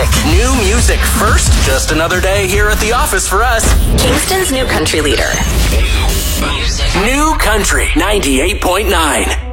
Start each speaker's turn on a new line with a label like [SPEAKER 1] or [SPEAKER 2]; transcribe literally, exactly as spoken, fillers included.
[SPEAKER 1] music. New music first. Just another day here at the office for us.
[SPEAKER 2] Kingston's new country leader.
[SPEAKER 1] New Country ninety-eight point nine.